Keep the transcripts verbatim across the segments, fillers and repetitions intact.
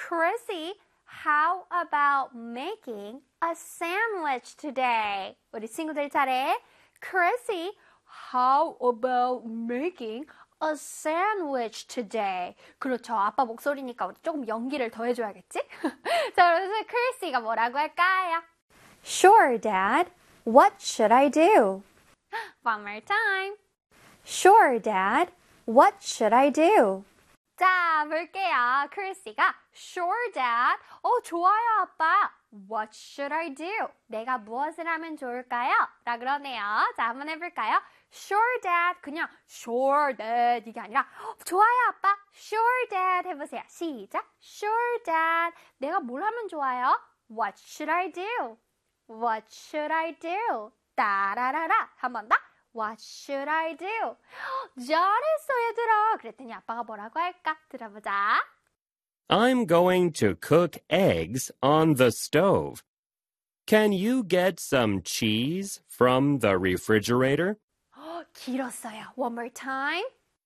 Chrissy, how about making a sandwich today? 우리 친구들 차례. Chrissy, how about making a sandwich today? 그렇죠. 아빠 목소리니까 우리 조금 연기를 더 해줘야겠지? 자, 그래서 Chrissy가 뭐라고 할까요? Sure, Dad. What should I do? One more time. Sure, Dad. What should I do? 자, 볼게요. 크리스가 Sure, Dad. 어, 좋아요, 아빠. What should I do? 내가 무엇을 하면 좋을까요? 라 그러네요. 자, 한번 해볼까요? Sure, Dad. 그냥 Sure, Dad. 이게 아니라 좋아요, 아빠. Sure, Dad. 해보세요. 시작. Sure, Dad. 내가 뭘 하면 좋아요? What should I do? What should I do? 따라라라. 한 번 더. What should I do? 잘했어, 얘들아. 그랬더니 아빠가 뭐라고 할까? 들어보자. I'm going to cook eggs on the stove. Can you get some cheese from the refrigerator? 길었어요. One more time.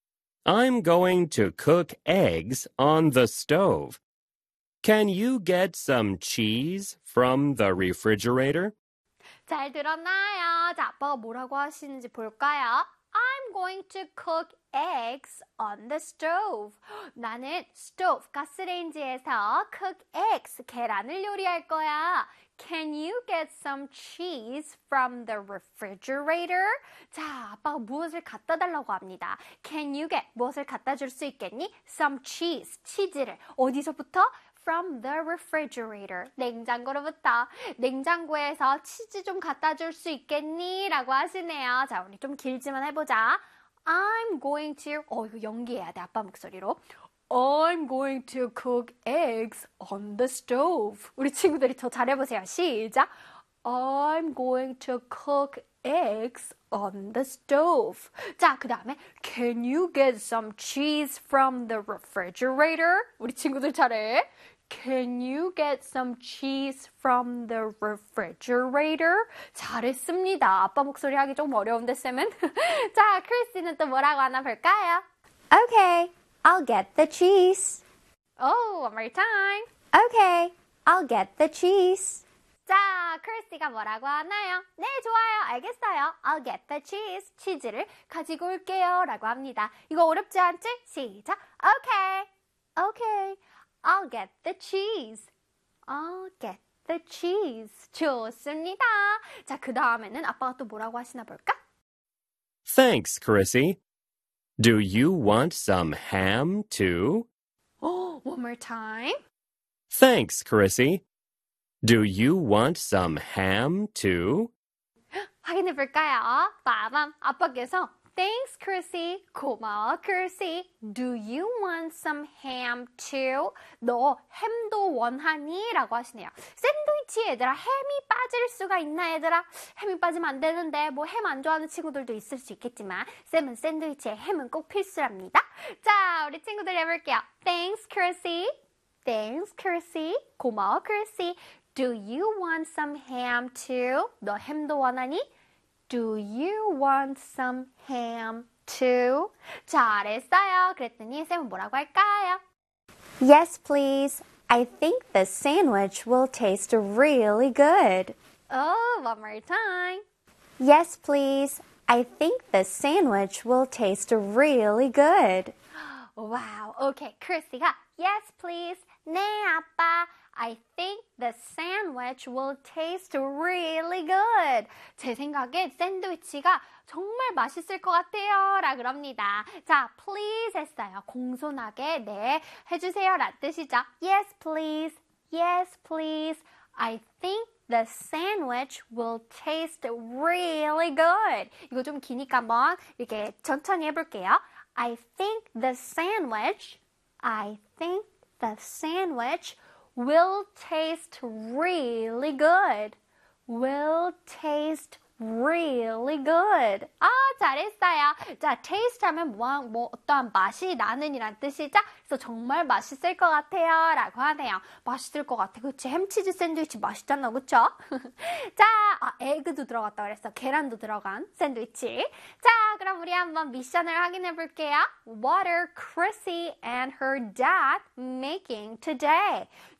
I'm going to cook eggs on the stove. Can you get some cheese from the refrigerator? 잘 들었나요? 자, 아빠가 뭐라고 하시는지 볼까요? I'm going to cook eggs on the stove. 나는 stove, 가스레인지에서 cook eggs, 계란을 요리할 거야. Can you get some cheese from the refrigerator? 자, 아빠가 무엇을 갖다 달라고 합니다. Can you get, 무엇을 갖다 줄 수 있겠니? Some cheese, 치즈를. 어디서부터? From the refrigerator. 냉장고로부터. 냉장고에서 치즈 좀 갖다 줄 수 있겠니? 라고 하시네요. 자, 우리 좀 길지만 해보자. I'm going to, 어, 이거 연기해야 돼. 아빠 목소리로. I'm going to cook eggs on the stove. 우리 친구들이 더 잘해보세요. 시작. I'm going to cook eggs on the stove. 자, 그 다음에 Can you get some cheese from the refrigerator? 우리 친구들 잘해. Can you get some cheese from the refrigerator? 잘했습니다. 아빠 목소리 하기 좀 어려운데, 쌤은? 자, 크리스는 또 뭐라고 하나 볼까요? Okay, I'll get the cheese. Oh, one more time. Okay, I'll get the cheese. 자, 크리스가 뭐라고 하나요? 네, 좋아요. 알겠어요. I'll get the cheese. 치즈를 가지고 올게요. 라고 합니다. 이거 어렵지 않지? 시작. Okay. Okay. I'll get the cheese. I'll get the cheese. 좋습니다. 자, 그 다음에는 아빠가 또 뭐라고 하시나 볼까? Thanks, Chrissy. Do you want some ham too? Oh, one more time. Thanks, Chrissy. Do you want some ham too? 확인해 볼까요? 빠밤. 아빠께서 Thanks, Chrissy. 고마워, Chrissy. Do you want some ham too? 너 햄도 원하니? 라고 하시네요. 샌드위치 얘들아, 햄이 빠질 수가 있나 얘들아? 햄이 빠지면 안 되는데 뭐 햄 안 좋아하는 친구들도 있을 수 있겠지만 쌤은 샌드위치에 햄은 꼭 필수랍니다. 자, 우리 친구들 해볼게요. Thanks, Chrissy. Thanks, Chrissy. 고마워, Chrissy. Do you want some ham too? 너 햄도 원하니? Do you want some ham too? 잘했어요. 그랬더니 쌤은 뭐라고 할까요? Yes, please. I think the sandwich will taste really good. Oh, one more time. Yes, please. I think the sandwich will taste really good. Wow. Okay. 크리스가 Yes, please. 네, 아빠. I think the sandwich will taste really good. 제 생각엔 샌드위치가 정말 맛있을 것 같아요. 라 그럽니다. 자, please 했어요. 공손하게 네 해주세요. 라는 뜻이죠. Yes, please. Yes, please. I think the sandwich will taste really good. 이거 좀 기니까 한번 이렇게 천천히 해볼게요. I think the sandwich, I think the sandwich will taste really good. Will taste really good. 아, 잘했어요. 자, taste 하면 뭐, 뭐 어떠한 맛이 나는 이란 뜻이죠? 그래서 정말 맛있을 것 같아요 라고 하네요. 맛있을 것 같아. 그치? 햄치즈 샌드위치 맛있잖아. 그쵸? 자, 아, 에그도 들어갔다 그랬어. 계란도 들어간 샌드위치. 자, 그럼 우리 한번 미션을 확인해 볼게요. What are Chrissy and her dad making today?